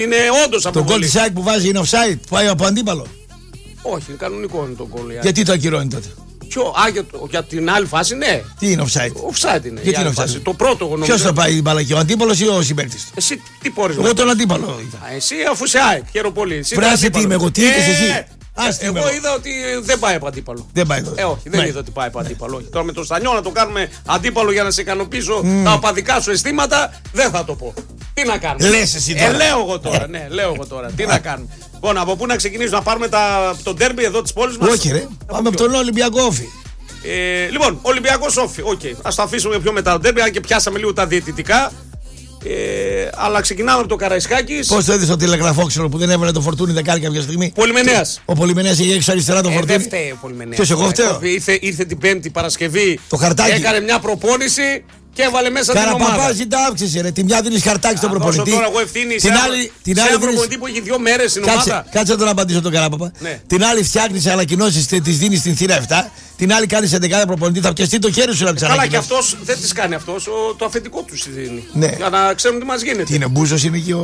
Είναι όντως αποβολή. Το γκολ της ΑΕΚ που βάζει είναι offside, που πάει από αντίπαλο. Όχι, είναι κανονικό είναι το γκολ. Γιατί το ακυρώνει τότε? Για την άλλη φάση, ναι. Τι είναι offside? Offside είναι. Γιατί είναι offside? Το πρώτο εγώ νομίζω. Ποιος θα πάει την μπάλα εκεί, ο αντίπαλος ή ο συμπαίκτης? Εσύ τι πόρες? Εγώ τον αντίπαλο είδα. Εσύ αφού σε ΑΕΚ, χαίρομαι πολύ. Φράση τι είμαι εγώ, τι είπες εσύ? Εγώ είδα ότι δεν πάει από αντίπαλο. Δεν πάει τότε. Όχι, δεν είδα ότι πάει από αντίπαλο. Τώρα με το Στανιό να το κάνουμε αντίπαλο για να σε ικανοποιήσω τα οπαδικά σου αισθήματα, δεν θα το πω. Τι να κάνουμε? Λες εσύ τώρα. Λέω εγώ τώρα, ναι, λέω εγώ τώρα. Τι να κάνουμε? Λοιπόν, από πού να ξεκινήσουμε, να πάρουμε το ντέρμπι εδώ της πόλης μας? Όχι, ρε. Πάμε από τον Ολυμπιακό Όφη. Λοιπόν, Ολυμπιακός Όφη. Ας το αφήσουμε πιο μετά το ντέρμπι, αν και πιάσαμε λίγο τα διαιτητικά. Αλλά ξεκινάμε από το Καραϊσκάκης. Πώς το έδειξε το τηλεγραφόξενο που δεν έβαλε το Φορτούνι δεκάρι κάποια στιγμή? Πολυμενέας. Ο Πολυμενέας είχε έξω αριστερά το Φορτούνι. Δεν φταίει ο Πολυμενέας. Ποιος, εγώ φταίω? Ήρθε την Πέμπτη Παρασκευή. Το χαρτάκι. Έκανε μια προπόνηση και έβαλε μέσα την ομάδα. Καραπαπάς ή τα αύξησε, ρε. Τη μια δίνεις χαρτάκι στον προπονητή. Τώρα εγώ ευθύνη σε ένα προπονητή που έχει 2 μέρες στην ομάδα. Κάτσε να τον απαντήσω τον Καραπαπά. Ναι. Την άλλη φτιάχνεις ανακοινώσεις, τις δίνεις στην θύρα 7. Την άλλη κάνεις 11 προπονητή, θα πιαστεί το χέρι σου να τις ανακοινώσεις. ανακοινώσεις. Καλά, και αυτός δεν τις κάνει αυτός. Το αφεντικό του δίνει. Ναι. Για να ξέρουν τι μας γίνεται. Τι είναι, μπούζος είναι εκεί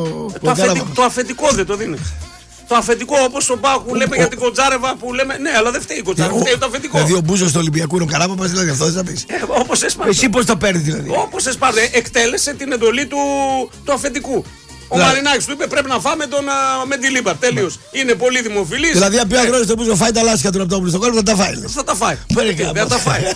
το αφεντικό δεν το δίνει. Το αφεντικό, όπως στον Πάο που λέμε για την Κοντζάρεβα που λέμε. Ναι, αλλά δεν φταίει η Κοντζάρεβα, φταίει το αφεντικό. Δηλαδή ο μπούζος του Ολυμπιακού είναι ο Καράπαπας, δηλαδή αυτό δεν θα πεις. Όπως έσπαρε. Εσύ πώς το παίρνεις δηλαδή? Όπως έσπαρε, εκτέλεσε την εντολή του αφεντικού. Ο Μαρινάκης του είπε πρέπει να φάμε με τη Λίμπαρ. Τέλειος. Είναι πολύ δημοφιλής. Δηλαδή, αν πει αγρότη το μπούζο φάει τα λάσια του Ραπτόπουλου στον κόλπο, θα τα φάει. Θα τα φάει. Δεν τα φάει.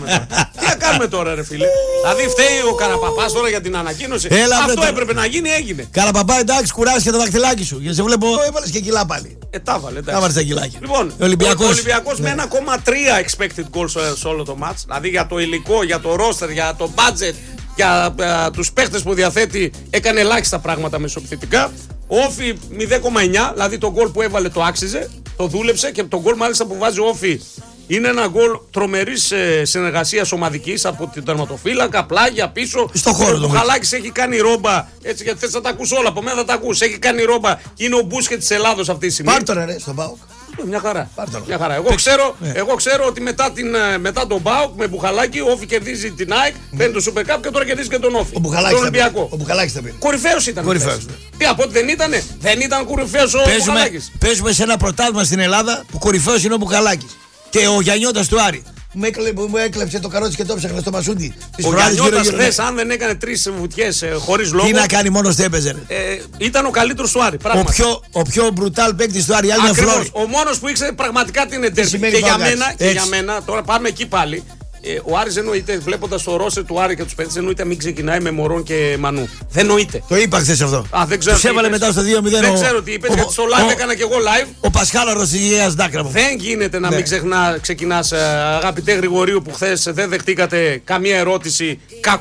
Τι να κάνουμε τώρα, ρε φίλε? Δηλαδή, φταίει ο Καραπαπάς τώρα για την ανακοίνωση. Αυτό έπρεπε να γίνει, έγινε. Καραπαπά, εντάξει, κουράσει και το δαχτυλάκι σου. Γιατί σε βλέπω, έβαλε και κιλά πάλι. Τα βάλε, εντάξει. Έβαλε τα κιλάκια. Λοιπόν, ο Ολυμπιακός με 1,3 expected goals σε όλο το match. Δηλαδή για το υλικό, για το roster, για το budget, για τους παίχτες που διαθέτει, έκανε ελάχιστα πράγματα μεσοπιθετικά. Ο Όφη 0,9, δηλαδή το γκολ που έβαλε το άξιζε, το δούλεψε και το γκολ μάλιστα που βάζει ο Όφη είναι ένα γκολ τρομερής συνεργασίας ομαδικής από την τερματοφύλακα, πλάγια πίσω. Στο χώρο του. Ο Χαλάκης έχει κάνει ρόμπα, έτσι γιατί θες να τα ακούς όλα, από μένα θα τα ακούς. Έχει κάνει ρόμπα και είναι ο Μπούσκετ της Ελλάδος αυτή τη στιγμή. Πάρ' τον ρε στον ΠΑΟΚ. Μια χαρά. Μια χαρά. Εγώ ξέρω ότι μετά τον ΠΑΟΚ με Μπουχαλάκη ο Όφη κερδίζει την ΑΕΚ, παίρνει το Super Cup και τώρα κερδίζει και τον Όφη. Τον Ολυμπιακό. Ο Μπουχαλάκης θα πει. Κορυφαίος ήταν. Τι από ότι δεν ήτανε? Δεν ήταν κορυφαίος ο Μπουχαλάκης? Παίζουμε σε ένα πρωτάθλημα στην Ελλάδα που κορυφαίος είναι ο Μπουχαλάκης. Και ο Γιαννιώτας του Άρη. Μου έκλεψε το καρότσι και το ψάχνε στο Μασούντι. Ο Γιαννιώτας χθες, αν δεν έκανε 3 βουτιές χωρίς λόγο. Τι να κάνει, μόνος του έπαιζε. Ήταν ο καλύτερος του Άρη. Ο πιο μπρουτάλ παίκτης του Άρη. Ο μόνος που ήξερε πραγματικά την εντέρπη. Και για μένα, τώρα πάμε εκεί πάλι. Ο Άρης εννοείται, βλέποντας το ρόστερ του Άρη και τους παίκτες, εννοείται μην ξεκινάει με Μωρόν και Μανού. Δεν νοείται. Το είπα χθες αυτό. Δεν ξέρω. Τους έβαλε μετά στο 2-0. Δεν ξέρω τι είπες, γιατί στο live έκανα και εγώ live. Ο Πασχάλαρος της Υγείας Δάκρα μου. Δεν γίνεται να μην ξεκινάς, αγαπητέ Γρηγορίου, που χθες δεν δεχτήκατε καμία ερώτηση.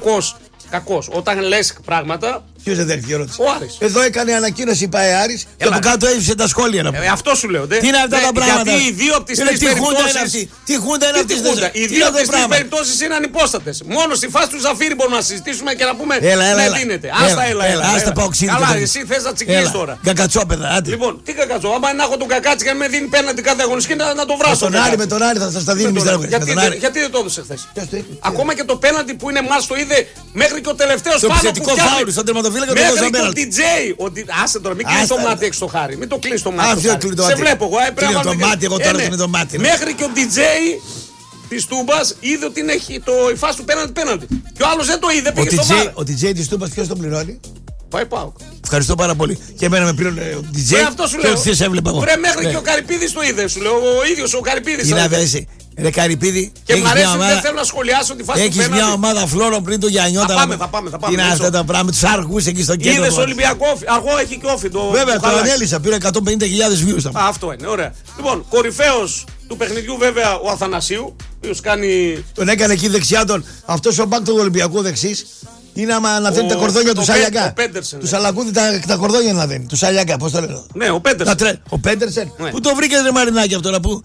Κακός. Όταν λες πράγματα. Ποιος δεν δέχτηκε ερώτηση? Ο Άρης. Εδώ έκανε ανακοίνωση η ΠΑΕ Άρης και από κάτω έδειξε τα σχόλια. Αυτό σου λέω. Τι είναι αυτά τα πράγματα? Γιατί οι δύο από τις τρεις περιπτώσεις. Τι χούντα είναι αυτή? Οι δύο από τις τρεις περιπτώσεις είναι ανυπόστατες. Μόνο στη φάση του Ζαφύρι μπορούμε να συζητήσουμε και να πούμε δεν δίνεται. Άστα παοξίδι. Καλά, εσύ θες να τσιγκλείς τώρα. Κακατσόπεδα. Λοιπόν, τι κακατσό? Άμα να έχω τον Κακάτσι και να με δίνει πέναντι κάθε αγωνιστική να το βράσω. Με τον Άρη θα σας τα δίνει. Γιατί δεν το έδωσε χθες? Ακόμα και το πέναντι που είναι μας το είδε μέχρι και ο τελευταίος πάνω που φτιάχνει. Μέχρι και ο DJ. Άσε τώρα, μην κλείνεις το μάτι έξω στο χάρι. Μην το κλείνεις το μάτι. Σε βλέπω εγώ. Κλείνω το μάτι, εγώ τώρα κλείνω το μάτι. Μέχρι και ο DJ της Τούμπας είδε ότι έχει η φάση του πέναντι. Και ο άλλος δεν το είδε, πήγε στο βάρο. Ο DJ της Τούμπας ποιος τον πληρώνει? Πάει ΠΑΟΚ. Ευχαριστώ πάρα πολύ. Και εμένα με πλήρωνε ο DJ. Αυτό σου λέω. Βρε μέχρι και ο Καρυπίδης το είδε, σου λέω. Ο ίδιος ο Καρυπίδης. Τι να δέσει. Ρε Καρυπίδη. Και μου αρέσει, δεν θέλω να σχολιάσω τη φάση του πέναντι. Έχεις μια ομάδα φλόρων πριν το Γιαννιώτα. Θα πάμε. Είναι αυτά τα πράγματα, τους αργούς εκεί στο κέντρο. Είδες Ολυμπιακό, αργό έχει και Όφη. Βέβαια, το ανέλησα, πήρε 150.000 views. Αυτό είναι, ωραία. Λοιπόν, κορυφαίος του παιχνιδιού βέβαια ο Αθανασίου, ο οποίος κάνει. Τον έκανε εκεί δεξιά τον. Αυτός ο μπακ του Ολυμπιακού δεξής. Είναι άμα να δένει τα κορδόνια του Σαλιακά. Του Σαλακούδη τα κορδόνια να δένει. Του Σαλιακά, πώς το λένε. Ναι, ο Πέντερσεν. Ο Πέντερσεν. Πού το βρήκες ρε Μαρινάκη αυτό να πού?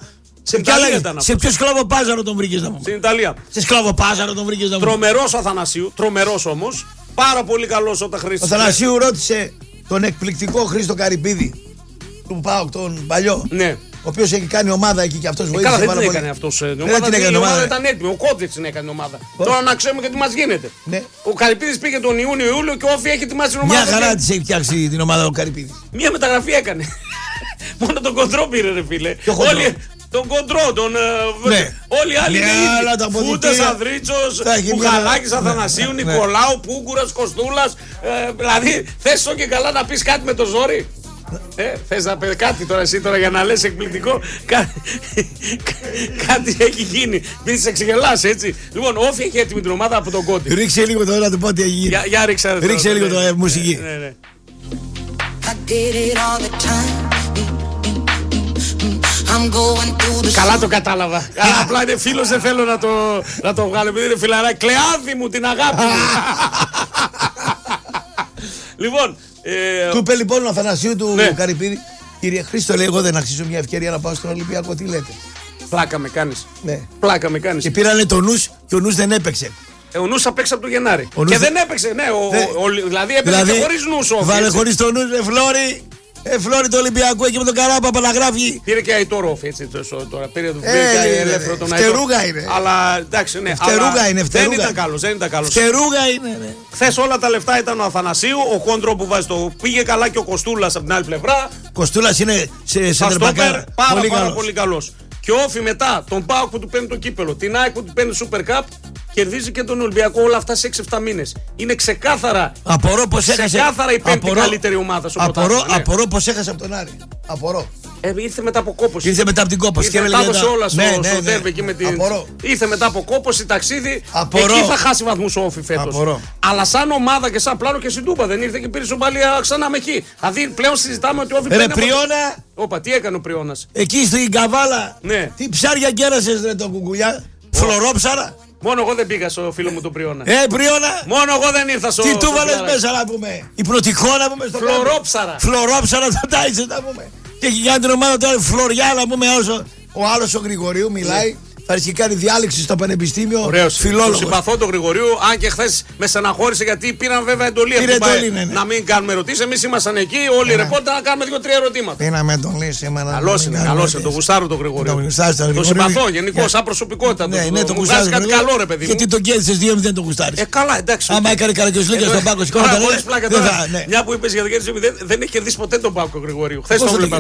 Σε ποιο σκλαβοπάζαρο τον βρήκες να μου? Στην Ιταλία. Σε σκλαβοπάζαρο τον βρήκες να μου? Τρομερός ο Αθανασίου, τρομερός όμως. Πάρα πολύ καλός όταν χρήστησε. Ο Αθανασίου ρώτησε τον εκπληκτικό Χρήστο Καρυπίδη του ΠΑΟΚ, τον παλιό. Ναι. ο οποίος έχει κάνει ομάδα εκεί και αυτός βοήθησε. Καλά, δεν την έκανε αυτός. Η ομάδα ήταν έτοιμη. Ο Κόντριτς την έκανε ομάδα. Τώρα να ξέρουμε και τι μας γίνεται. Ναι. Ο Καρυπίδης πήγε τον Ιούνιο-Ιούλιο και ο Όφη έχει ετοιμάσει την ομάδα. Μια χαρά της έχει φτιάξει την ομάδα ο Καρυπίδης. Μια μεταγραφή έκανε. Μόνο τον κοντρό πήρε, ρε φίλε. Τον κοντρό, όλοι οι άλλοι είναι ίδιοι. Φούτας, Ανδρίτσος, Πουχαλάκης, Αθανασίου, Νικολάου, Πούγκουρας, Κοστούλας. Δηλαδή, θες το και καλά να πεις κάτι με το ζόρι. Θες να πει κάτι τώρα εσύ τώρα για να λες εκπληκτικό. Κάτι έχει γίνει. Μην σε ξεγελάς, έτσι. Λοιπόν, Όφη έχει έτοιμη την ομάδα από τον Κόντι. Ρίξε λίγο τώρα να του πω τι έχει γίνει. Για ρίξε λίγο το μουσική. Καλά το κατάλαβα. Απλά είναι φίλος, δεν θέλω να το βγάλω. Επειδή είναι φιλαράκι. Κλεάδι μου την αγάπη μου. Λοιπόν. Του είπε λοιπόν ο Αθανασίου του Καρυπίδη. Κύριε Χρήστο, λέει, εγώ δεν αξίζω μια ευκαιρία να πάω στον Ολυμπιακό. Τι λέτε? Πλάκα με κάνεις. Ναι. Πλάκα με κάνεις. Και πήρανε τον Νους και ο Νους δεν έπαιξε. Ο Νους απέξε από το Γενάρη. Και δεν έπαιξε. Ναι, δηλαδή έπαιξε και χωρίς Νους. Βάλε χωρίς τον Νους, Φλόρι. Φλόρι το Ολυμπιακό εκεί με τον Καράπαπα να γράφει. Πήρε και Αϊτόρο Όφη, έτσι τώρα. Πήρε το ελεύθερο τον Αϊτόρο. Φτερούγα είναι. Αλλά εντάξει, ναι. Φτερούγα είναι. Δεν ήταν καλός. Φτερούγα είναι. Χθες όλα τα λεφτά ήταν ο Αθανασίου, ο Κόντρο που βάζει το. Πήγε καλά και ο Κοστούλας από την άλλη πλευρά. Κοστούλας είναι σε τερμπακάρα. Πάρα πολύ καλός. Και ο Όφη μετά τον ΠΑΟΚ που του παίρνει το κύπελο, την ΑΕΚ που του παίρνει Super Cup. Κερδίζει και τον Ολυμπιακό όλα αυτά σε 6-7 μήνες. Είναι ξεκάθαρα. Απορώ πως έχασε. Ξεκάθαρα η πέμπτη καλύτερη ομάδα στο πρωτάθλημα. Απορώ πως έχασε από τον Άρη. Απορώ. Ήρθε μετά από κόπωση. Ήρθε μετά από την κόπωση. Και μετάδοσε όλα στο Δέρβι εκεί με την. Ήρθε μετά από κόπωση, ταξίδι. Εκεί θα χάσει βαθμούς ο Όφη φέτος. Αλλά σαν ομάδα και σαν πλάνο και στην Τούμπα δεν ήρθε και πήρε σομπαλία ξανά με εκεί. Δηλαδή πλέον συζητάμε ότι ο Όφη παίρνει. Πριώνα. Όπα, τι έκανε ο Πριώνας? Εκεί στην Καβάλα. Τι ψάρια κέρασες ρε το κουκουλιά. Φλωρόψαρα. Μόνο εγώ δεν πήγα στο φίλο μου τον Πριώνα. Πριώνα! Μόνο εγώ δεν ήρθα στο. Τι του βάλες μέσα να πούμε? Υπνοτυχώ να πούμε στο Φλωρόψαρα. Φλωρόψαρα το τάισε να πούμε. Και έχει κάνει την ομάδα τώρα φλωριά να πούμε όσο ο άλλος ο Γρηγορίου μιλάει. Θα αρχίσει κάνει διάλεξη στο πανεπιστήμιο. Ωραίος. Φιλόλογος. Συμπαθώ τον Γρηγορίου, αν και χθες με στεναχώρησε γιατί πήραν βέβαια εντολή να μην κάνουμε ερωτήσεις. Εμείς ήμασταν εκεί, όλοι οι ρεπόρτερ να κάνουμε 2-3 ερωτήματα. Πήραμε εντολή σήμερα. Καλός είναι, τον γουστάρω τον Γρηγορίου. Τον συμπαθώ γενικώς, σαν προσωπικότητα. Ναι, τον γουστάρω. Κάτι καλό ρε παιδί. Γιατί τον κέρδισες 2-0 τον γουστάρεις. Καλά, εντάξει. Άμα έκανε καραγκιοσλίκια στον Πάκο, σηκώνα. Μια που είπες για το κέρδισες 0, δεν έχει κερδίσει ποτέ τον Πάκο Γρηγορίου. Χθες το βλέπα.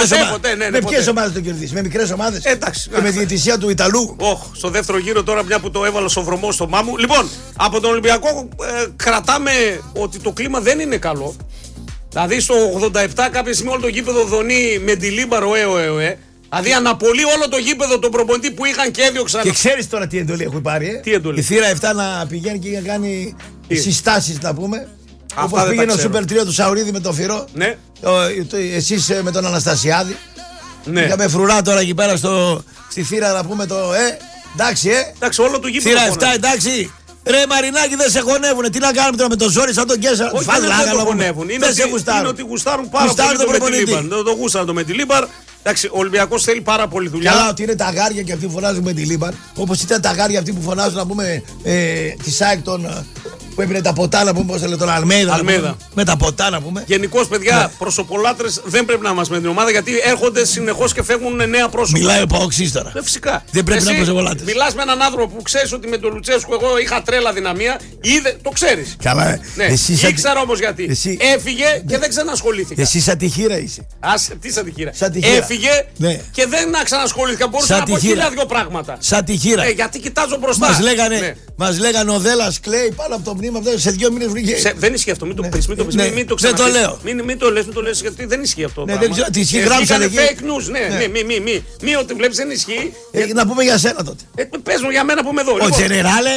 Με ποιες ομάδες τον κερδίσει? Με μικρές ομάδες. Και με διαιτησία του Ιταλού. Στο δεύτερο γύρο τώρα, μια που το έβαλα στο βρωμό στο μάμου. Λοιπόν, από τον Ολυμπιακό κρατάμε ότι το κλίμα δεν είναι καλό. Δηλαδή στο 87 κάποια στιγμή όλο το γήπεδο δονεί με τη Λίμπαρο Δηλαδή αναπολύει όλο το γήπεδο τον προπονητή που είχαν και έδιωξαν. Και ξέρεις τώρα τι εντολή έχουν πάρει. Τι εντολή? Η θύρα 7 να πηγαίνει και να κάνει συστάσεις να πούμε. Όπως πήγαινε ο Σούπερ 3 του Σαουρίδη με τον Φυρό. Ναι. Εσείς με τον Αναστασιάδη. Ναι. Είχαμε φρουρά τώρα εκεί πέρα στη θύρα να πούμε το εντάξει εντάξει, όλο το γήπεδο. Θύρα 7 εντάξει. Ρε Μαρινάκη, δεν σε χωνεύουνε. Τι να κάνουμε τώρα με τον ζόρι σαν τον Κέσσαρα? Όχι, δεν το χωνεύουν. Είναι ότι γουστάρουν πάρα πολύ το Μετιλίμπαρ. Δεν το γούσταραν το Μετιλίμπαρ. Εντάξει, ο Ολυμπιακός θέλει πάρα πολύ δουλειά. Καλά, ότι είναι τα γάρια και αυτοί που φωνάζουν Μετιλίμπαρ. Όπως ήταν τα γάρια αυτοί που φωνάζουν να πούμε τη ΣΑΕΚ που έπαιρνε τα ποτά να πούμε, πώς έλεγε τον Αλμέιδα. Με τα ποτά να πούμε. Γενικώς, παιδιά, προσωπολάτρες δεν πρέπει να είμαστε με την ομάδα γιατί έρχονται συνεχώς και φεύγουν νέα πρόσωπα. Μιλάει ο Παοξής τώρα. Φυσικά. Δεν πρέπει να είμαστε προσωπολάτρες. Μιλάς με έναν άνθρωπο που ξέρεις ότι με τον Λουτσέσκου εγώ είχα τρέλα δυναμία. Το ξέρεις. Καλά. Ναι. Ήξερα όμως γιατί. Έφυγε και δεν ξανασχολήθηκα. Εσύ σαν τη χείρα είσαι. Τι σαν τη χείρα? Έφυγε και δεν ξανασχολήθηκα. Μπορούσα να πω χίλια-δυο πράγματα. Σαν τη χείρα. Γιατί κοιτάζω μπροστά. Μας λέγανε ο Δέλλας κλαίει πάνω από το μνήμα αυτό σε 2 μήνες βρήκε. Δεν ισχύει αυτό, μην το πεις, μην το πεις. Δεν το λέω. Μην το λες γιατί δεν ισχύει αυτό. Ναι, δεν ξέρω, τι ισχύει, γράψανε εκεί. Fake news, ναι, μη ότι βλέπεις δεν ισχύει. Να πούμε για σένα τότε. Πες μου για μένα που είμαι εδώ. Ο Τζενεράλε.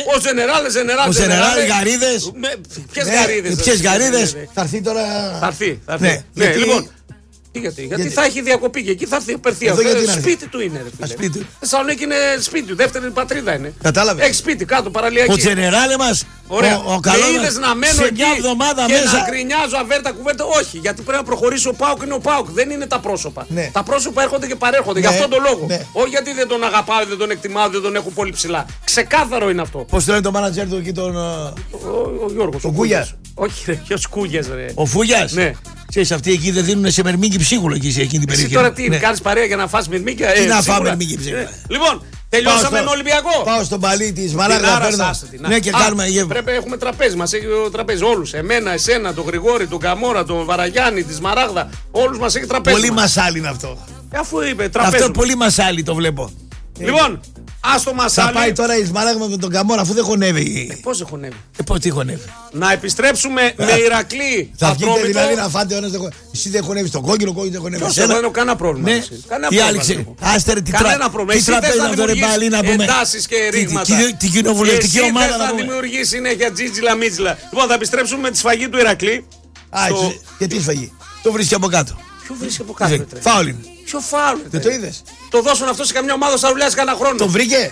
Ο Τζενεράλε, Γαρίδες. Ποιες Γαρίδες. Θα έρθει τώρα. Θα έρθει. Λοιπόν. Γιατί θα έχει διακοπή και εκεί θα έρθει απευθεία. Σπίτι του είναι. Θεσσαλονίκη είναι σπίτι του, δεύτερη πατρίδα είναι. Κατάλαβε. Έχει σπίτι κάτω, παραλιακή. Ο Τζενεράλε μας. Ο καλός. Είδες να μένω εκεί και μέσα. να γκρινιάζω αβέρτα κουβέντα. Όχι, γιατί πρέπει να προχωρήσει ο ΠΑΟΚ. Είναι ο ΠΑΟΚ, δεν είναι τα πρόσωπα. Ναι. Τα πρόσωπα έρχονται και παρέρχονται. Γι' αυτόν τον λόγο. Ναι. Όχι γιατί δεν τον αγαπάω, δεν τον εκτιμάω, δεν τον έχω πολύ ψηλά. Ξεκάθαρο είναι αυτό. Πώς το λένε το μάνατζερ του εκεί τον. Ο Γιώργος. Ο Κούγιας. Όχι, ρε, ποιος Κούγιας, ρε. Ο Φούγιας. Ναι. Ξέρεις, αυτοί εκεί δεν δίνουν σε μερμήγκι ψίχουλο εκεί σε εκείνη την περιοχή. Τώρα τι, κάνεις παρέα για να φας μερμήγκια? Τι να φάμε μερμήγκι ψίχουλο. Λοιπόν, τελειώσαμε με Ολυμπιακό. Πάω στον παλί τη Μαράγδα. Ναι, και κάνουμε γεύμα. Πρέπει έχουμε τραπέζι. Μας έχει το τραπέζι όλους. Εμένα, εσένα, τον Γρηγόρη, τον Καμόρα, τον Βαραγιάννη, τη Μαράγδα. Όλους μας έχει τραπέζι. Πολύ μασάλι είναι αυτό. Αφού είπε τραπέζι. Αυτό πολύ μασάλι το βλέπω. Λοιπόν, άστο μασάλι. Θα πάει τώρα η Σμαράγδα με τον Καμόρα αφού δεν χωνεύει. Πώς δεν χωνεύει? Πώς τι χωνεύει? Να επιστρέψουμε με Ηρακλή. Θα βγείτε δηλαδή να φάτε ο ένας. Εσύ δεν χωνεύει στον κόκκινο, κόκκινο δεν χωνεύει. Δεν έχω κανένα πρόβλημα. Ναι. Τι άλεξε. Άστερε τι κανένα πρόβλημα. Εσύ θες να δημιουργήσεις εντάσεις και ρήγματα. Την κοινοβουλευτική ομάδα να δημιουργήσει συνέχεια τζίτζιλα μίτζιλα. Λοιπόν, θα επιστρέψουμε με τη σφαγή του Ηρακλή. Γιατί σφαγή? Το βρίσκει από κάτω. Ποιο βρίσκει από κάτω? Φάουλ. Ποιο φάουλ? Δεν το είδες? Το δώσουν αυτό σε καμιά ομάδα στα ρουλιά κανένα χρόνο. Το βρήκε.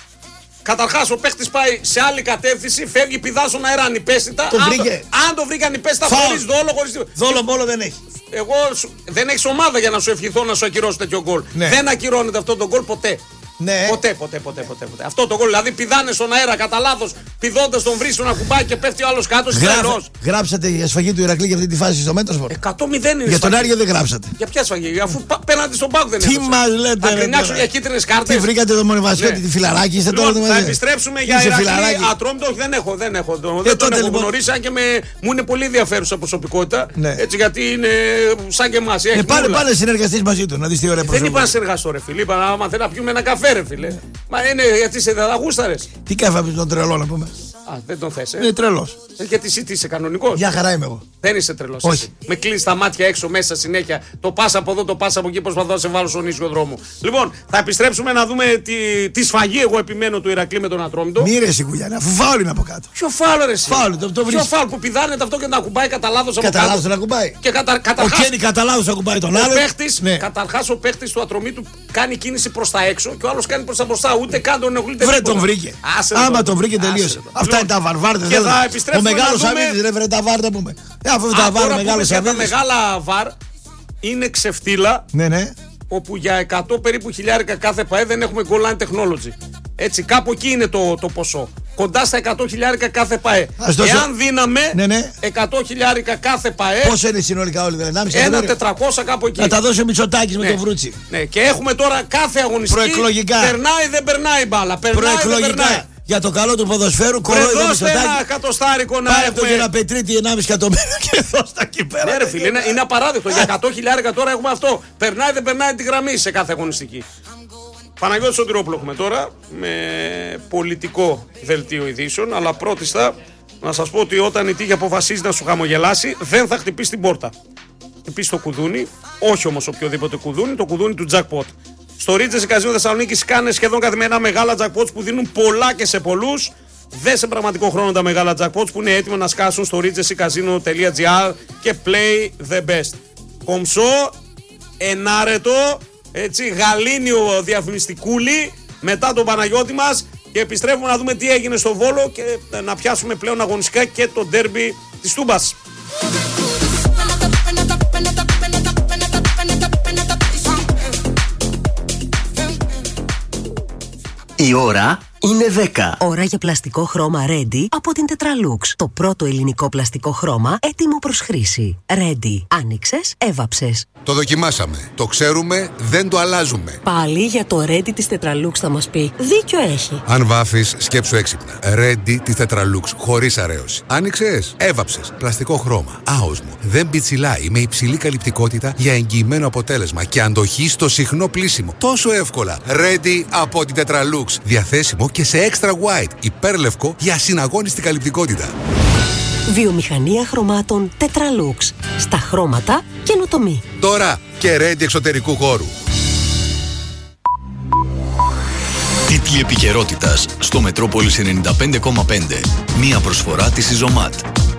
Καταρχάς ο παίχτης πάει σε άλλη κατεύθυνση, φεύγει, πηδά στον αέρα ανυπαίσθητα. Το βρήκε. Αν το βρήκε ανυπαίσθητα, χωρίς δόλο, χωρίς. Δόλο μόνο δεν έχει. Εγώ δεν έχεις ομάδα για να σου ευχηθώ να σου ακυρώσω τέτοιο γκολ. Ναι. Δεν ακυρώνεται αυτό το γκολ ποτέ. Ναι. Ποτέ. Αυτό το γκολ. Δηλαδή πηδάνε στον αέρα κατά λάθος, πηδώντας τον βρίσκουν να κουμπάει και πέφτει ο άλλος κάτω. Γράψατε για σφαγή του Ηρακλή για αυτή τη φάση στο Μέτροσπορ? 100-0 είναι. Για τον Άργιο δεν γράψατε. Για ποια σφαγή? Αφού πέναντι στον Πάοκ δεν είναι. Τι μας λέτε? Θα κρινιάξουν για κίτρινες κάρτες. Τι βρήκατε τον Μονεβασιώτη, τη φιλαράκι, είστε τώρα? Θα επιστρέψουμε για Ηρακλή. Ατρόμητο, όχι, δεν έχω. Δεν τον έχω γνωρίσει, αν και μου είναι πολύ ενδιαφέρουσα προσωπικότητα. Έτσι γιατί είναι σαν και εμάς. Πάνε συνεργαστείς μαζί του, να δεις τι ωραία προσωπικότητα. Δεν είπα να συνεργαστώ, ρε φίλε. Είπα άμα θέλει να πιούμε ένα καφέ, ρε φίλε. Μα είναι γιατί είσαι δαδαγούσταρες. Τι καφέ με τον τρελό να πούμε? Δεν τον θες, Είναι τρελός. Γιατί εσύ τι είσαι κανονικός? Για χαρά είμαι εγώ. Δεν είσαι τρελός. Όχι. Εσύ. Με κλείνεις τα μάτια έξω μέσα συνέχεια. Το πας από εδώ, το πας από εκεί. Προσπαθώ να σε βάλω στον ίσιο δρόμο. Λοιπόν, θα επιστρέψουμε να δούμε τη σφαγή. Εγώ επιμένω του Ηρακλή με τον Ατρόμητο. Μη ρε Σικουλιάνη, αφού φάουλ είναι από κάτω. Ποιο φάουλ ρε εσύ? Ποιο φάουλ που πηδάνεται αυτό και να ακουμπάει κατά λάθος από κάτω. Κατά λάθος να ακουμπάει. Ο Κένι κατά λάθος ακουμπάει τον άλλο. Καταρχάς ο παίχτης του Ατρομήτου κάνει κίνηση προς τα έξω και ο άλλος κάνει προς τα μπροστά. Ούτε καν τον ενοχλείται. Βρε τον βρήκε. Άμα τον βρήκε τελείωσε. Αυτά είναι τα βαρβάρδες. Ο μεγάλος Σαββίδης, ρε βρε τα βάρ τα πούμε. Αφού τα βάρ μεγάλος Σαββίδης. Τα μεγάλα βάρ είναι ξεφτύλα. Ναι. Όπου για 100 περίπου χιλιάρικα κάθε ΠΑΕ δεν έχουμε goal line technology. Έτσι, κάπου εκεί είναι το ποσό. Κοντά στα 100 χιλιάρικα κάθε ΠΑΕ. Εάν δίναμε 100 χιλιάρικα κάθε ΠΑΕ. Πόσο είναι συνολικά όλοι, δεν είναι? Ένα 400 κάπου εκεί. Να τα δώσει ο Μητσοτάκης με το βρούτσι. Ναι, και έχουμε τώρα κάθε αγωνιστική. Προεκλογικά. Περνάει, δεν περνάει μπάλα. Προεκλογικά. Για το καλό του ποδοσφαίρου, κορόιδο Μητσοτάκη. Ένα εκατοστάρικο να έχουμε. Πάρε το ένα πετρίτη 1,5 εκατομμύριο και δώσ' τα εκεί πέρα. Ναι, ρε φίλε, είναι απαράδεκτο. Για 100 χιλιάρικα τώρα έχουμε αυτό. Περνάει, δεν περνάει τη γραμμή σε κάθε αγωνιστική. Παναγιώτη Σωτηρόπουλο έχουμε τώρα με πολιτικό δελτίο ειδήσεων. Αλλά πρώτιστα να σας πω ότι όταν η τύχη αποφασίζει να σου χαμογελάσει, δεν θα χτυπήσει την πόρτα. Χτυπήσει το κουδούνι, όχι όμως οποιοδήποτε κουδούνι, το κουδούνι του jackpot. Στο Regency Casino Θεσσαλονίκης κάνε σχεδόν καθημερινά μεγάλα jackpots που δίνουν πολλά και σε πολλούς. Δε σε πραγματικό χρόνο τα μεγάλα jackpots που είναι έτοιμα να σκάσουν στο regencycasino.gr και play the best. Κομψό, ενάρετο, έτσι, γαλήνιο διαφημιστικούλι μετά τον Παναγιώτη μας και επιστρέφουμε να δούμε τι έγινε στο Βόλο και να πιάσουμε πλέον αγωνιστικά και το ντέρμπι της Τούμπας. Η ώρα είναι 10. Ώρα για πλαστικό χρώμα Ready από την Tetralux. Το πρώτο ελληνικό πλαστικό χρώμα έτοιμο προς χρήση. Ready. Άνοιξες, έβαψες. Το δοκιμάσαμε. Το ξέρουμε, δεν το αλλάζουμε. Πάλι για το Ready της Tetralux θα μας πει. Δίκιο έχει. Αν βάφεις, σκέψου έξυπνα. Ready της Tetralux, χωρίς αρέωση. Άνοιξες, έβαψες. Πλαστικό χρώμα. Άοσμο. Δεν πιτσιλάει, με υψηλή καλυπτικότητα για εγγυημένο αποτέλεσμα και αντοχή στο συχνό πλύσιμο. Τόσο εύκολα. Ready από την Tetralux. Διαθέσιμο και σε extra white, υπέρλευκο για συναγώνιστη καλυπτικότητα. Βιομηχανία χρωμάτων Tetralux. Στα χρώματα καινοτομή. Τώρα και Ready εξωτερικού χώρου. Τίτλοι επικαιρότητας στο Μετρόπολης 95,5. Μία προσφορά της Ιζωμάτ.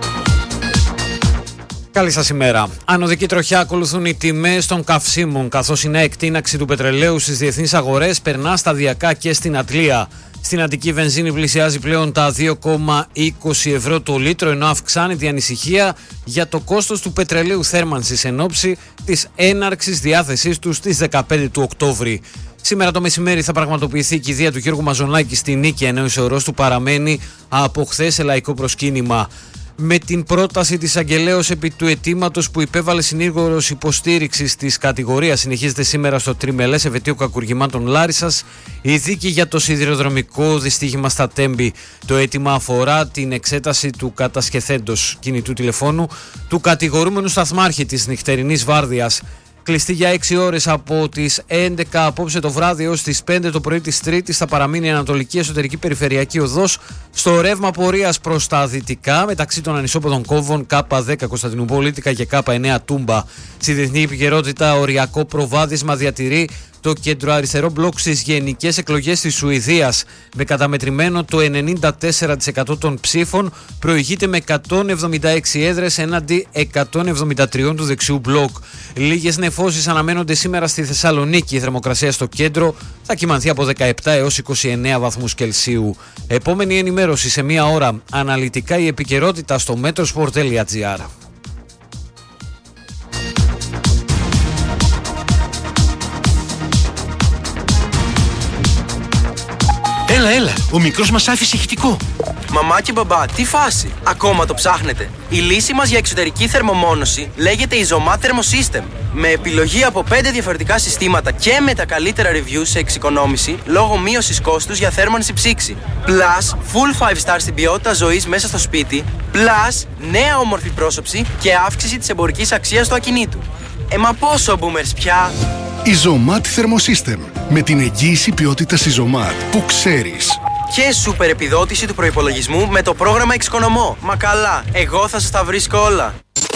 Καλή σας ημέρα. Ανωδική τροχιά ακολουθούν οι τιμές των καυσίμων, καθώς η νέα εκτείναξη του πετρελαίου στις διεθνείς αγορές περνά σταδιακά και στην Ατλία. Στην Αττική βενζίνη πλησιάζει πλέον τα 2,20 ευρώ το λίτρο, ενώ αυξάνεται η ανησυχία για το κόστος του πετρελαίου θέρμανσης εν ώψη της έναρξης διάθεσής του στις 15 του Οκτώβρη. Σήμερα το μεσημέρι θα πραγματοποιηθεί η κηδεία του Γιώργου Μαζονάκη στη Νίκη, ενώ η σωρός του παραμένει από χθες σε λαϊκό προσκύνημα. με την πρόταση της αγγελέως επί του αιτήματος που υπέβαλε συνήγορος υποστήριξης της κατηγορίας. Συνεχίζεται σήμερα στο τριμελές εφετείο κακουργημάτων Λάρισσας η δίκη για το σιδηροδρομικό δυστύχημα στα Τέμπη. Το αίτημα αφορά την εξέταση του κατασχεθέντος κινητού τηλεφώνου του κατηγορούμενου σταθμάρχη της νυχτερινής βάρδιας. Κλειστή για 6 ώρες από τις 11 απόψε το βράδυ έως τις 5 το πρωί της Τρίτης θα παραμείνει η Ανατολική Εσωτερική Περιφερειακή Οδός στο ρεύμα πορείας προς τα δυτικά μεταξύ των ανισόποδων κόμβων K10 Κωνσταντινούπολιτικα και K9 Τούμπα. Στη διεθνή επικαιρότητα, οριακό προβάδισμα διατηρεί το κεντροαριστερό μπλοκ στις γενικές εκλογές της Σουηδίας. Με καταμετρημένο το 94% των ψήφων προηγείται με 176 έδρες έναντι 173 του δεξιού μπλοκ. Λίγες νεφώσεις αναμένονται σήμερα στη Θεσσαλονίκη. Η θερμοκρασία στο κέντρο θα κυμανθεί από 17 έως 29 βαθμούς Κελσίου. Επόμενη ενημέρωση σε μία ώρα. Αναλυτικά η επικαιρότητα στο metrosport.gr. Έλα, ο μικρός μας άφησε ηχητικό. Μαμά και μπαμπά, τι φάση, ακόμα το ψάχνετε? Η λύση μας για εξωτερική θερμομόνωση λέγεται Isomat Thermosystem. Με επιλογή από 5 διαφορετικά συστήματα και με τα καλύτερα reviews σε εξοικονόμηση λόγω μείωσης κόστους για θέρμανση ψήξη. Plus, full 5 star στην ποιότητα ζωής μέσα στο σπίτι. Plus, νέα όμορφη πρόσωψη και αύξηση της εμπορικής αξίας του ακινήτου. Μα πόσο boomers πια? Isomat Thermosystem. Με την εγγύηση ποιότητας Isomat που ξέρεις. Και σούπερ επιδότηση του προϋπολογισμού με το πρόγραμμα Εξοικονομώ. Μα καλά, εγώ θα σας τα βρίσκω όλα.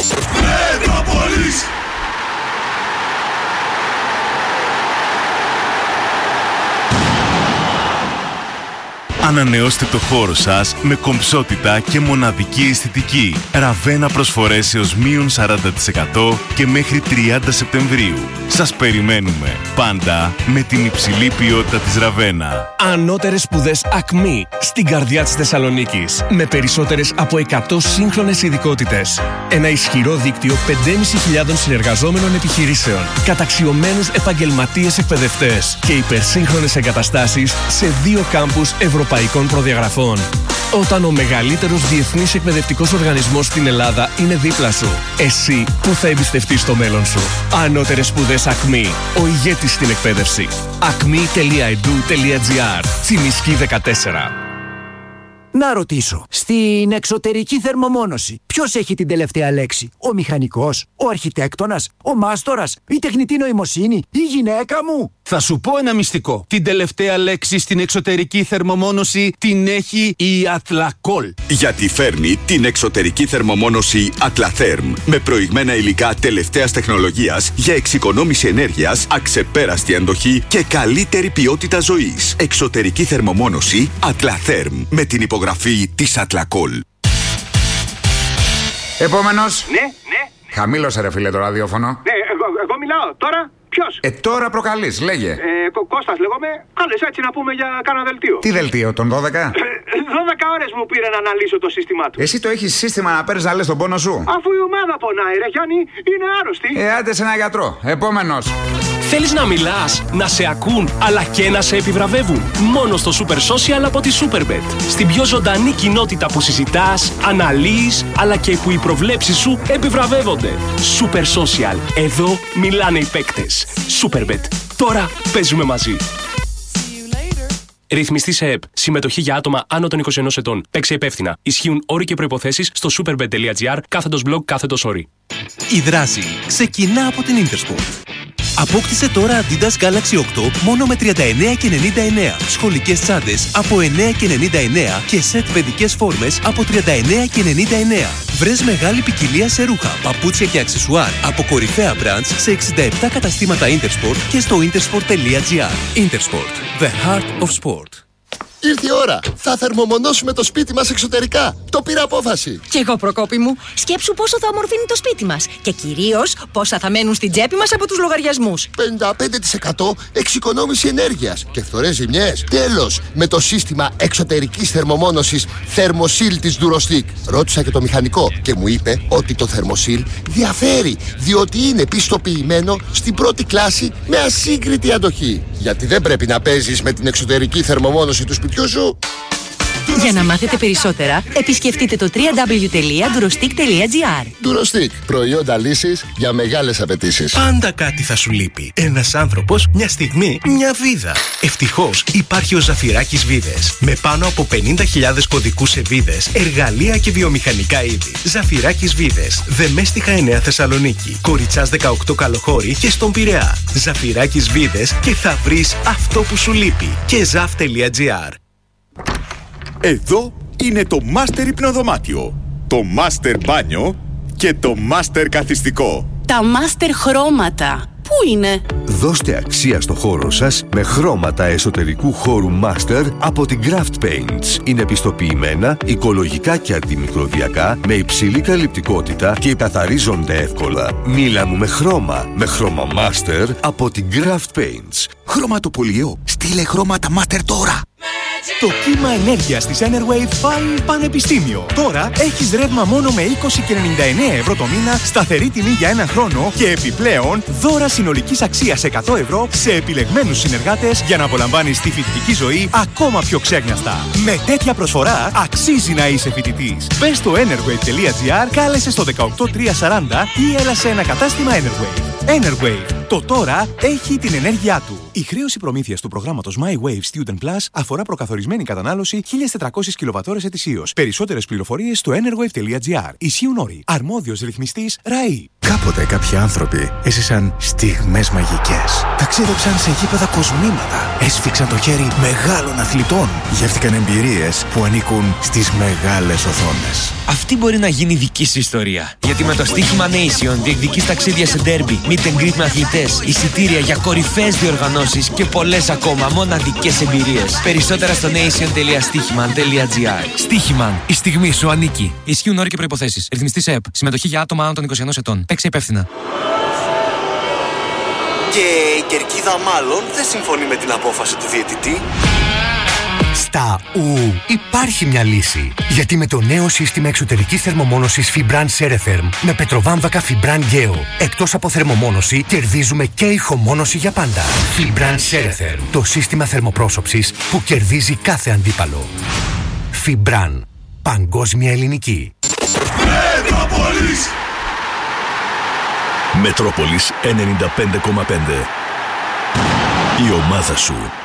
Ανανεώστε το χώρο σας με κομψότητα και μοναδική αισθητική. Ραβένα προσφορές έως μείον 40% και μέχρι 30 Σεπτεμβρίου. Σας περιμένουμε πάντα με την υψηλή ποιότητα της Ραβένα. Ανώτερες σπουδές ΑΚΜΗ στην καρδιά της Θεσσαλονίκης. Με περισσότερες από 100 σύγχρονες ειδικότητες. Ένα ισχυρό δίκτυο 5.500 συνεργαζόμενων επιχειρήσεων. Καταξιωμένους επαγγελματίες εκπαιδευτές και υπερσύγχρονες εγκαταστάσεις σε 2 κάμπους ευρωπαϊκών προδιαγραφών. Όταν ο μεγαλύτερος διεθνής εκπαιδευτικός οργανισμός στην Ελλάδα είναι δίπλα σου, εσύ που θα εμπιστευτείς το μέλλον σου. Ανώτερες σπουδές ΑΚΜΗ. Ο ηγέτης στην εκπαίδευση. acme.edu.gr. Τσιμισκή 14. Να ρωτήσω, στην εξωτερική θερμομόνωση ποιος έχει την τελευταία λέξη? Ο μηχανικός, ο αρχιτέκτονας, ο μάστορας, η τεχνητή νοημοσύνη, η γυναίκα μου? Θα σου πω ένα μυστικό. Την τελευταία λέξη στην εξωτερική θερμομόνωση την έχει η Atlacool. Γιατί φέρνει την εξωτερική θερμομόνωση Atlatherm με προηγμένα υλικά τελευταίας τεχνολογίας για εξοικονόμηση ενέργειας, αξεπέραστη αντοχή και καλύτερη ποιότητα ζωής. Εξωτερική θερμομόνωση Atlatherm με την υπογραφή της Atlacool. Επόμενος. Ναι. Χαμήλωσε ρε φίλε το ραδιόφωνο. Ναι, εγώ μιλάω. Τώρα ποιος? Τώρα προκαλείς, λέγε. Κώστας λέγομαι. Κάλες έτσι να πούμε για κάνα δελτίο. Τι δελτίο, τον 12? 12 ώρες μου πήρε να αναλύσω το σύστημά του. Εσύ το έχεις σύστημα να παίρνεις να λες τον πόνο σου? Αφού η ομάδα πονάει ρε Γιάννη, είναι άρρωστη. Άντε σε ένα γιατρό. Επόμενος. Θέλεις να μιλάς, να σε ακούν, αλλά και να σε επιβραβεύουν? Μόνο στο Super Social από τη Superbet. Στην πιο ζωντανή κοινότητα που συζητάς, αναλύεις, αλλά και που οι προβλέψεις σου επιβραβεύονται. Super Social. Εδώ μιλάνε οι παίκτες. Superbet. Τώρα παίζουμε μαζί. Ρυθμιστή σε ΕΠ. Συμμετοχή για άτομα άνω των 21 ετών. Παίξε υπεύθυνα. Ισχύουν όροι και προϋποθέσεις στο superbet.gr/blog/όροι. Η δράση ξεκινά από την Intersport. Απόκτησε τώρα Adidas Galaxy 8 μόνο με 39,99. Σχολικές τσάντες από 9,99 και σετ παιδικές φόρμες από 39,99. Βρες μεγάλη ποικιλία σε ρούχα, παπούτσια και αξεσουάρ από κορυφαία brands σε 67 καταστήματα Intersport και στο intersport.gr. Intersport. The heart of sport. Ήρθε η ώρα. Θα θερμομονώσουμε το σπίτι μας εξωτερικά. Το πήρα απόφαση. Κι εγώ, Προκόπη μου. Σκέψου πόσο θα ομορφύνει το σπίτι μας. Και κυρίως πόσα θα μένουν στην τσέπη μας από τους λογαριασμούς. 55% εξοικονόμηση ενέργειας και φθορές ζημιές. Τέλος, με το σύστημα εξωτερικής θερμομόνωσης Thermosil της Durostick. Ρώτησα και το μηχανικό και μου είπε ότι το Thermosil διαφέρει, διότι είναι πιστοποιημένο στην πρώτη κλάση με ασύγκριτη αντοχή. Γιατί δεν πρέπει να παίζεις με την εξωτερική θερμομόνωση του σπιτιού σου. Για να μάθετε περισσότερα, επισκεφτείτε το www.durostic.gr. Durostic. Προϊόντα λύσης για μεγάλες απαιτήσεις. Πάντα κάτι θα σου λείπει. Ένας άνθρωπος, μια στιγμή, μια βίδα. Ευτυχώς υπάρχει ο Ζαφυράκης Βίδες. Με πάνω από 50.000 κωδικούς σε βίδες, εργαλεία και βιομηχανικά είδη. Ζαφυράκης Βίδες. Δεμέστιχα 9 Θεσσαλονίκη. Κοριτσάς 18 Καλοχώρη και στον Πειραιά. Ζαφυράκης Βίδες και θα βρεις αυτό που σου λείπει. Και zaf.gr. Εδώ είναι το Master Υπνοδωμάτιο, το Master Μπάνιο και το Master Καθιστικό. Τα Master Χρώματα. Πού είναι? Δώστε αξία στο χώρο σας με χρώματα εσωτερικού χώρου Master από την Craft Paints. Είναι πιστοποιημένα, οικολογικά και αντιμικροβιακά, με υψηλή καλλιπτικότητα και καθαρίζονται εύκολα. Μίλα μου με χρώμα Master από την Craft Paints. Χρωματοπολιό, στείλε χρώματα Master τώρα. Το κύμα ενέργειας της Enerwave πάει πανεπιστήμιο. Τώρα έχεις ρεύμα μόνο με 20,99 ευρώ το μήνα, σταθερή τιμή για έναν χρόνο και επιπλέον δώρα συνολικής αξίας 100 ευρώ σε επιλεγμένους συνεργάτες για να απολαμβάνεις τη φοιτητική ζωή ακόμα πιο ξέγνιαστα. Με τέτοια προσφορά αξίζει να είσαι φοιτητής. Μπες στο enerwave.gr, κάλεσε στο 18340 ή έλα σε ένα κατάστημα Enerwave. Enerwave. Το τώρα έχει την ενέργειά του. Η χρέωση προμήθειας του προγράμματος My Wave Student Plus αφορά προκαθορισμένη κατανάλωση 1.400 κιλοβατώρες ετησίως. Περισσότερες πληροφορίες στο enerwave.gr. Ισχύουν όροι. Αρμόδιος ρυθμιστής ΡΑΗ. Κάποτε κάποιοι άνθρωποι έζησαν στιγμές μαγικές. Ταξίδεψαν σε γήπεδα κοσμήματα. Έσφιξαν το χέρι μεγάλων αθλητών. Γεύτηκαν εμπειρίες που ανήκουν στις μεγάλες οθόνες. Αυτή μπορεί να γίνει δική σου ιστορία. Γιατί με το στοίχημα Nation διεκδικείς ταξίδια σε ντέρμπι, meet and greet με αθλητές, εισιτήρια για κορυφαίες διοργανώσεις και πολλές ακόμα μοναδικές εμπειρίες. Περισσότερα στο nation.stichiman.gr. Στοίχημαν. Η στιγμή σου ανήκει. Ισχύουν όροι και προϋποθέσεις. Ρυθμιστής ΕΕΠ. Συμμετοχή για άτομα άνω των 21 ετών. Παίξε υπεύθυνα. Και η κερκίδα μάλλον δεν συμφωνεί με την απόφαση του διαιτητή. Στα υπάρχει μια λύση. Γιατί με το νέο σύστημα εξωτερικής θερμομόνωσης Fibran Ceretherm με πετροβάμβακα Fibran Geo, εκτός από θερμομόνωση, κερδίζουμε και ηχομόνωση για πάντα. Fibran Ceretherm, το σύστημα θερμοπρόσωψης που κερδίζει κάθε αντίπαλο. Fibran, παγκόσμια ελληνική. Μετρόπολης. Μετρόπολης 95,5. Η ομάδα σου.